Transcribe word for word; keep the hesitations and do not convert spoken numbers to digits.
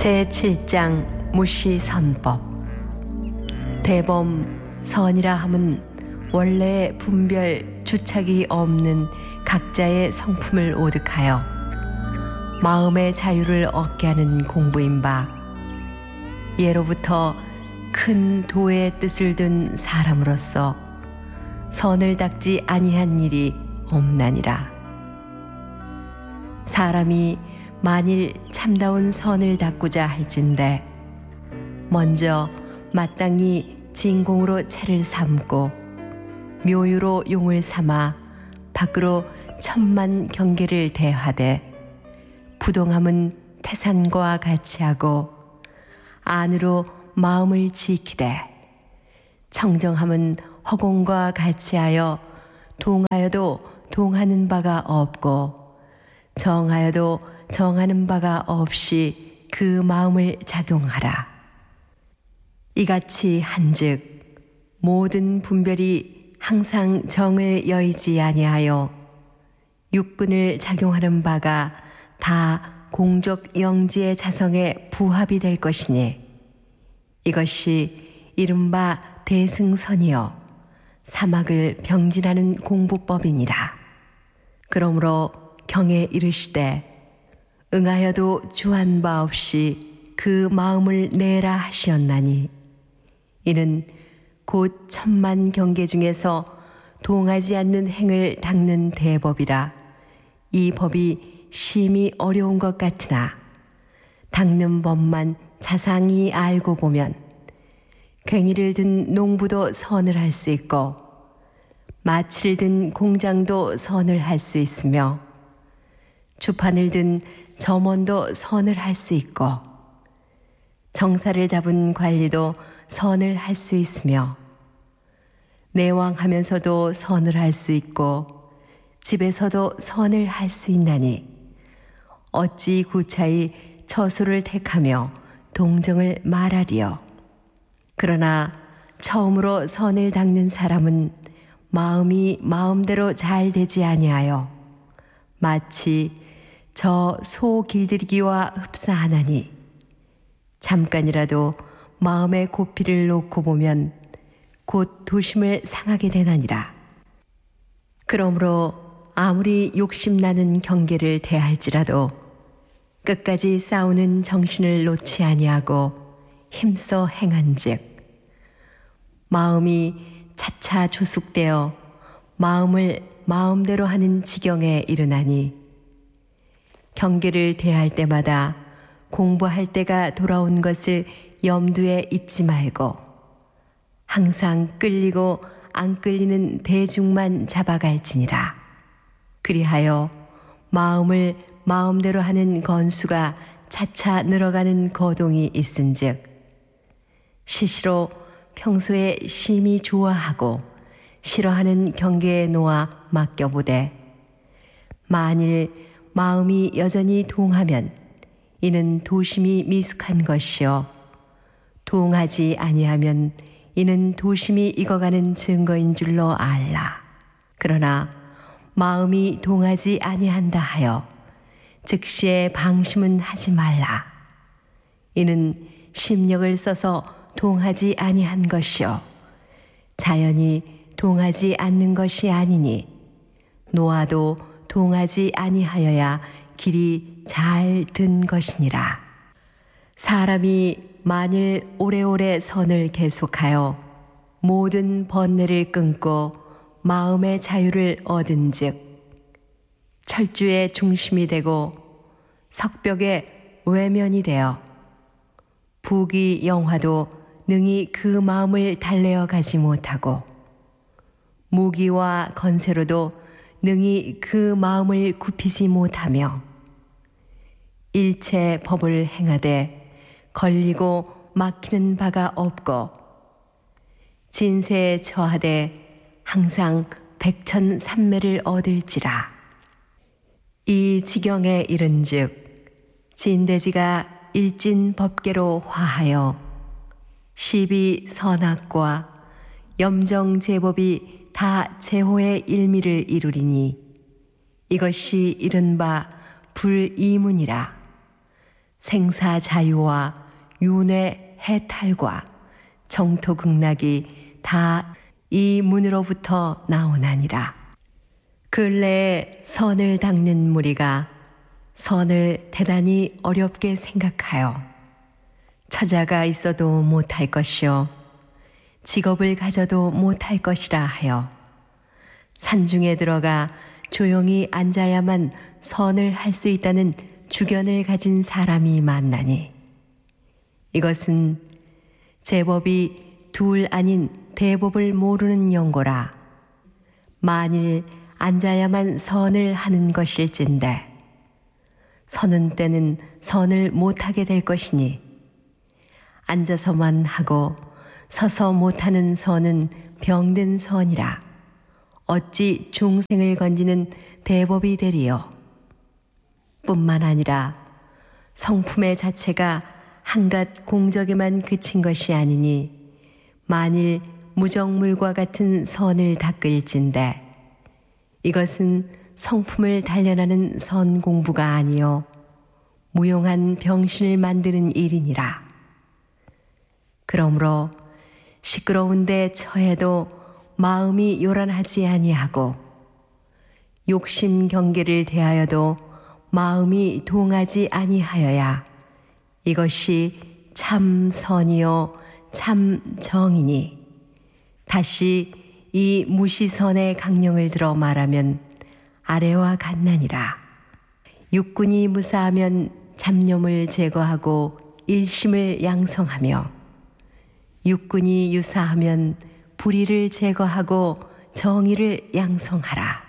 제칠 장 무시선법. 대범 선이라 함은 원래 분별 주착이 없는 각자의 성품을 오득하여 마음의 자유를 얻게 하는 공부인 바, 예로부터 큰 도의 뜻을 둔 사람으로서 선을 닦지 아니한 일이 없나니라. 사람이 만일 참다운 선을 닦고자 할진대 먼저 마땅히 진공으로 채를 삼고 묘유로 용을 삼아 밖으로 천만 경계를 대하되, 부동함은 태산과 같이 하고 안으로 마음을 지키되 청정함은 허공과 같이 하여 동하여도 동하는 바가 없고 정하여도 정하는 바가 없이 그 마음을 작용하라. 이같이 한즉 모든 분별이 항상 정을 여의지 아니하여 육군을 작용하는 바가 다 공적 영지의 자성에 부합이 될 것이니, 이것이 이른바 대승선이요 사막을 병진하는 공부법이니라. 그러므로 경에 이르시되 응하여도 주한 바 없이 그 마음을 내라 하시었나니, 이는 곧 천만 경계 중에서 동하지 않는 행을 닦는 대법이라. 이 법이 심히 어려운 것 같으나 닦는 법만 자상히 알고 보면 괭이를 든 농부도 선을 할 수 있고 마치를 든 공장도 선을 할 수 있으며 주판을 든 점원도 선을 할 수 있고 정사를 잡은 관리도 선을 할 수 있으며 내왕하면서도 선을 할 수 있고 집에서도 선을 할 수 있나니, 어찌 구차히 처소를 택하며 동정을 말하리요. 그러나 처음으로 선을 닦는 사람은 마음이 마음대로 잘 되지 아니하여 마치 저 소 길들이기와 흡사하나니, 잠깐이라도 마음의 고피를 놓고 보면 곧 도심을 상하게 되나니라. 그러므로 아무리 욕심나는 경계를 대할지라도 끝까지 싸우는 정신을 놓지 아니하고 힘써 행한즉 마음이 차차 조숙되어 마음을 마음대로 하는 지경에 이르나니, 경계를 대할 때마다 공부할 때가 돌아온 것을 염두에 잊지 말고 항상 끌리고 안 끌리는 대중만 잡아갈지니라. 그리하여 마음을 마음대로 하는 건수가 차차 늘어가는 거동이 있은즉 시시로 평소에 심히 좋아하고 싫어하는 경계에 놓아 맡겨보되, 만일 마음이 여전히 동하면 이는 도심이 미숙한 것이요 동하지 아니하면 이는 도심이 익어가는 증거인 줄로 알라. 그러나 마음이 동하지 아니한다 하여 즉시에 방심은 하지 말라. 이는 심력을 써서 동하지 아니한 것이요 자연히 동하지 않는 것이 아니니, 놓아도 동하지 아니하여야 길이 잘 든 것이니라. 사람이 만일 오래오래 선을 계속하여 모든 번뇌를 끊고 마음의 자유를 얻은즉 철주의 중심이 되고 석벽의 외면이 되어 부귀 영화도 능히 그 마음을 달래어 가지 못하고 무기와 건세로도 능히 그 마음을 굽히지 못하며 일체 법을 행하되 걸리고 막히는 바가 없고 진세에 처하되 항상 백천삼매를 얻을지라. 이 지경에 이른즉 진대지가 일진법계로 화하여 십이 선악과 염정제법이 다 제호의 일미를 이루리니, 이것이 이른바 불이문이라. 생사 자유와 윤회 해탈과 정토극락이 다 이 문으로부터 나오나니라. 근래에 선을 닦는 무리가 선을 대단히 어렵게 생각하여 처자가 있어도 못할 것이요 직업을 가져도 못할 것이라 하여 산중에 들어가 조용히 앉아야만 선을 할 수 있다는 주견을 가진 사람이 많나니 이것은 제법이 둘 아닌 대법을 모르는 영고라. 만일 앉아야만 선을 하는 것일진데 서는 때는 선을 못하게 될 것이니 앉아서만 하고 서서 못하는 선은 병든 선이라. 어찌 중생을 건지는 대법이 되리요. 뿐만 아니라 성품의 자체가 한갓 공적에만 그친 것이 아니니 만일 무정물과 같은 선을 닦을진대 이것은 성품을 단련하는 선 공부가 아니요 무용한 병신을 만드는 일이니라. 그러므로 시끄러운데 처해도 마음이 요란하지 아니하고 욕심 경계를 대하여도 마음이 동하지 아니하여야 이것이 참 선이요 참 정이니 다시 이 무시선의 강령을 들어 말하면 아래와 같나니라. 육군이 무사하면 잡념을 제거하고 일심을 양성하며 육군이 유사하면 불의를 제거하고 정의를 양성하라.